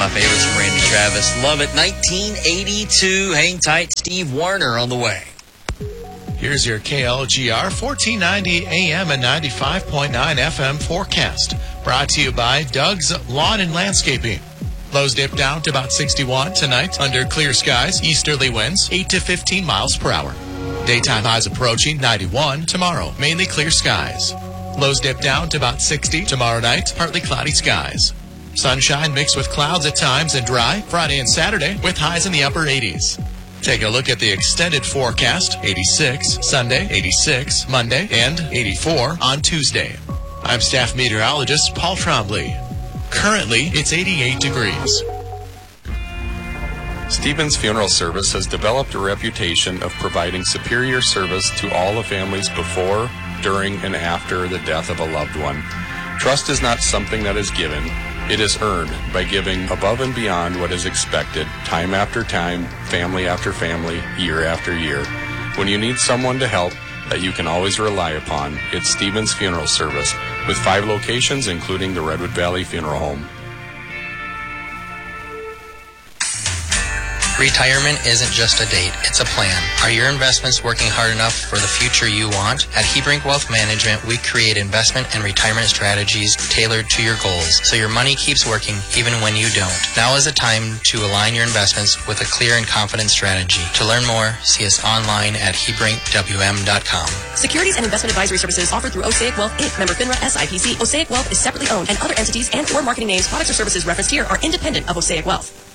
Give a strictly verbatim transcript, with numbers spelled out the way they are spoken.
top favorites from Randy Travis. Love it. nineteen eighty-two. Hang tight. Steve Warner on the way. Here's your K L G R fourteen ninety A M and ninety-five point nine F M forecast. Brought to you by Doug's Lawn and Landscaping. Lows dip down to about sixty-one tonight under clear skies. Easterly winds eight to fifteen miles per hour. Daytime highs approaching ninety-one tomorrow. Mainly clear skies. Lows dip down to about sixty tomorrow night. Partly cloudy skies. Sunshine mixed with clouds at times and dry Friday and Saturday with highs in the upper eighties. Take a look at the extended forecast. eighty-six Sunday, eighty-six Monday, and eighty-four on Tuesday. I'm staff meteorologist Paul Trombley. Currently, it's eighty-eight degrees. Stevens Funeral Service has developed a reputation of providing superior service to all the families before, during, and after the death of a loved one. Trust is not something that is given. It is earned by giving above and beyond what is expected, time after time, family after family, year after year. When you need someone to help that you can always rely upon, it's Stevens Funeral Service, with five locations including the Redwood Valley Funeral Home. Retirement isn't just a date, it's a plan. Are your investments working hard enough for the future you want? At Hebrink Wealth Management, we create investment and retirement strategies tailored to your goals, so your money keeps working even when you don't. Now is the time to align your investments with a clear and confident strategy. To learn more, see us online at hebrink w m dot com. Securities and investment advisory services offered through Osaic Wealth, Incorporated. Member FINRA S I P C. Osaic Wealth is separately owned, and other entities and or marketing names, products, or services referenced here are independent of Osaic Wealth.